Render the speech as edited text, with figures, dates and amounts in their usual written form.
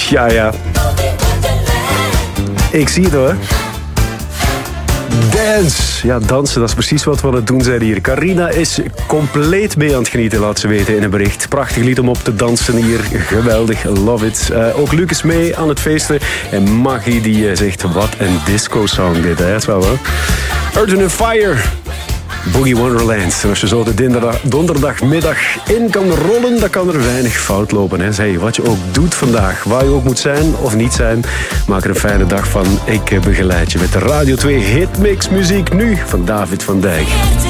Ja. Ik zie het hoor. Dance. Ja, dansen, dat is precies wat we aan het doen zijn hier. Carina is compleet mee aan het genieten, laat ze weten in een bericht. Prachtig lied om op te dansen hier. Geweldig, love it. Ook Luc is mee aan het feesten. En Maggie die zegt, wat een disco-song dit, hè? Dat is wel wel. Earth and Fire. Boogie Wonderland. En als je zo de donderdagmiddag in kan rollen, dan kan er weinig fout lopen. Hè. Zeg, wat je ook doet vandaag, waar je ook moet zijn of niet zijn, maak er een fijne dag van. Ik begeleid je met de Radio 2 Hitmix muziek nu van David van Dijk.